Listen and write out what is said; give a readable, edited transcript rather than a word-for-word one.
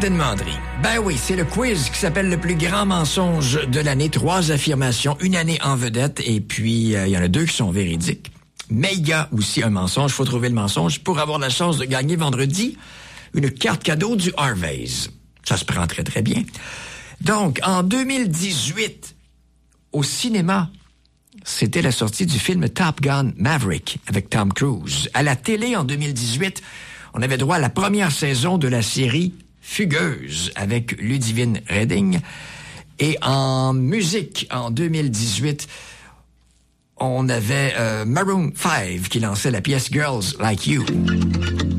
demanderie. Ben oui, c'est le quiz qui s'appelle le plus grand mensonge de l'année. 3 affirmations, une année en vedette, et puis il y en a 2 qui sont véridiques. Mais il y a aussi un mensonge. Il faut trouver le mensonge pour avoir la chance de gagner vendredi une carte cadeau du Harvey's. Ça se prend très, très bien. Donc, en 2018, au cinéma, c'était la sortie du film Top Gun Maverick avec Tom Cruise. À la télé, en 2018, on avait droit à la première saison de la série Fugueuse avec Ludivine Redding. Et en musique, en 2018, on avait Maroon 5 qui lançait la pièce Girls Like You.